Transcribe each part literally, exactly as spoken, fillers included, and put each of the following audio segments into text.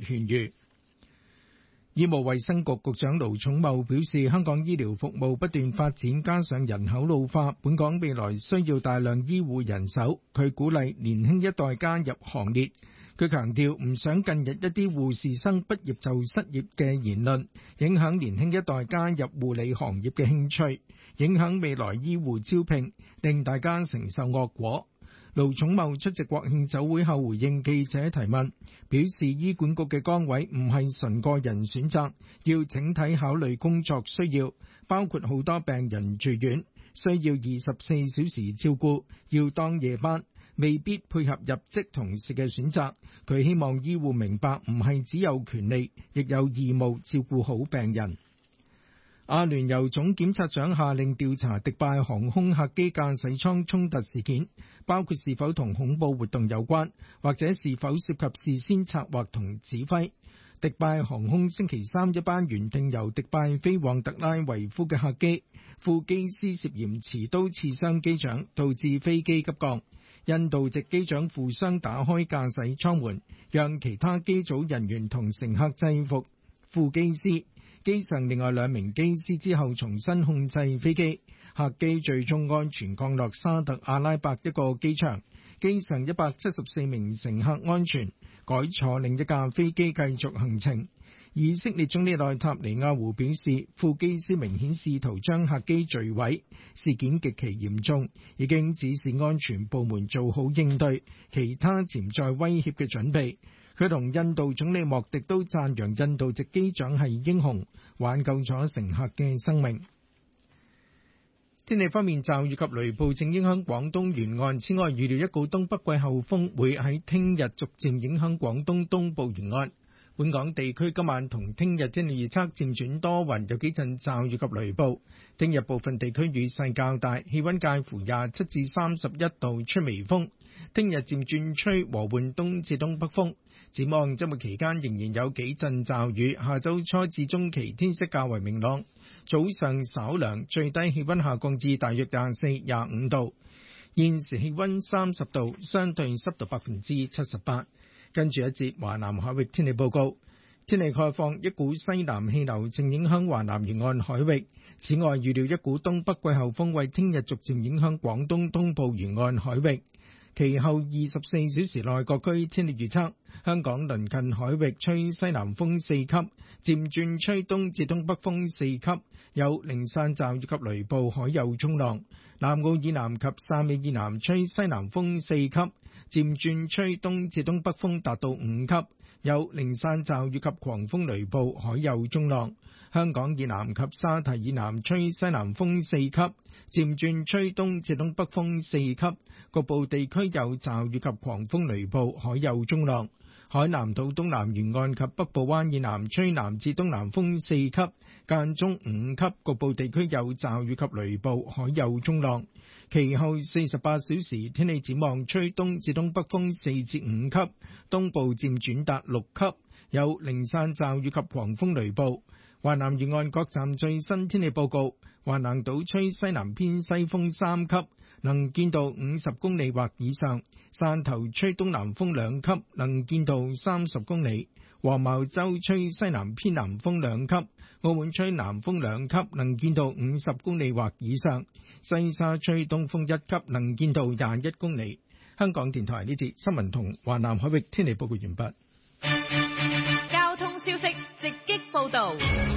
痊癒。醫務衛生局局長盧寵茂表示，香港醫療服務不斷發展，加上人口老化，本港未來需要大量醫護人手。佢鼓勵年輕一代加入行列。佢強調唔想近日一啲護士生畢業就失業嘅言論，影響年輕一代加入護理行業嘅興趣，影響未來醫護招聘，令大家承受惡果。盧寵茂出席國慶酒會後回應記者提問，表示醫管局嘅崗位唔係純個人選擇，要整體考慮工作需要，包括好多病人住院，需要二十四小時照顧，要當夜班，未必配合入職同事嘅選擇。佢希望醫護明白，唔係只有權利，亦有義務照顧好病人。阿聯酋總檢察長下令調查迪拜航空客機駕駛艙衝突事件，包括是否同恐怖活動有關，或者是否涉及事先策劃同指揮。迪拜航空星期三一班原定由迪拜飛往特拉維夫嘅客機，副機師涉嫌持刀刺傷機長，導致飛機急降。印度籍機長負傷打開駕駛艙門，讓其他機組人員同乘客制服副機師。機上另外兩名機師之後重新控制飛機，客機最終安全降落沙特阿拉伯一個機場，機上一百七十四名乘客安全，改坐另一架飛機繼續行程。以色列總理內塔尼亞胡表示，副機師明顯試圖將客機墜毀，事件極其嚴重，已經指示安全部門做好應對其他潛在威脅嘅準備。佢同印度總理莫迪都讚揚印度籍機長係英雄，挽救咗乘客嘅生命。天氣方面，驟雨及雷暴正影響廣東沿岸，此外預料一股東北季候風會喺聽日逐漸影響廣東東部沿岸。本港地區今晚同聽日天氣預測漸轉多雲，有幾陣驟雨及雷暴。聽日部分地區雨勢較大，氣溫介乎廿七至三十一度，吹微風。聽日漸轉吹和緩東至東北風。展望周末期間仍然有幾陣驟雨，下周初至中期天色較為明朗，早上稍涼，最低氣溫下降至大約廿四、廿五度。現時氣溫三十度，相對濕度百分之七十八。跟住一節華南海域天氣報告，天氣概況，一股西南氣流正影響華南沿岸海域。此外，預料一股東北季候風為聽日逐漸影響廣東東部沿岸海域。其後二十四小時內各區天氣預測，香港鄰近海域吹西南風四級，漸轉吹東至東北風四級，有零散驟雨及雷暴，海有衝浪。南澳以南及汕尾以南吹西南風四級，漸轉吹東至東北風達到五級，有零散驟雨及狂風雷暴，海有衝浪。香港以南及沙堤以南吹西南風四級，漸轉吹東至東北風四級，局部地區有驟雨及狂風雷暴，海有衝浪。海南島東南沿岸及北部灣以南吹南至東南風四級，間中五級，局部地區有驟雨及雷暴，海有衝浪。其後四十八小時天氣展望，吹東至東北風四至五級，東部漸轉達六級，有零散驟雨及狂風雷暴。華南沿岸各站最新天氣報告，華南島吹西南偏西風三級，能見度五十公里或以上；汕頭吹東南風兩級，能見度三十公里；黃茅洲吹西南偏南風兩級；澳門吹南風兩級，能見度五十公里或以上；西沙吹東風一級，能見度廿一公里。香港電台呢節新聞同華南海域天氣報告完畢。 交通消息直擊報道。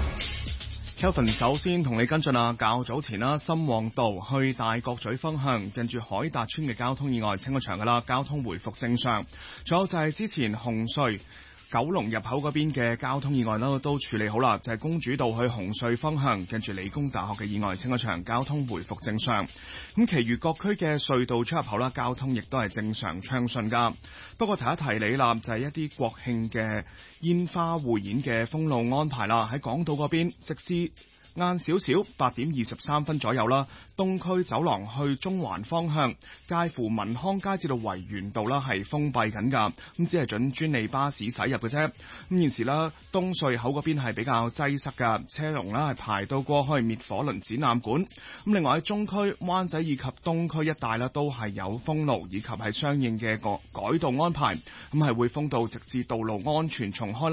Kelvin 首先同你跟進啊，較早前啦，深旺道去大角咀方向近住海達村嘅交通意外清咗場噶啦，交通回復正常。仲有就係之前紅隧九龍入口嗰邊嘅交通意外啦，都處理好啦，就係公主道去紅隧方向近住理工大學嘅意外清咗場，交通回復正常。咁其餘各區嘅隧道出入口啦，交通亦都係正常暢順噶。不過提一提你啦，就係一啲國慶嘅煙花匯演嘅封路安排啦，喺港島嗰邊直至晏少少八點二十三分左右啦，東區走廊去中環方向介乎民康街至到維園道啦係封閉緊噶，咁只係准專利巴士駛入嘅啫。咁現時啦，東隧口嗰邊係比較擠塞噶，車龍啦係排到過去滅火輪展覽館。咁另外喺中區、灣仔以及東區一帶啦，都係有封路以及係相應嘅改改道安排，咁係會封到直至道路安全重開啦。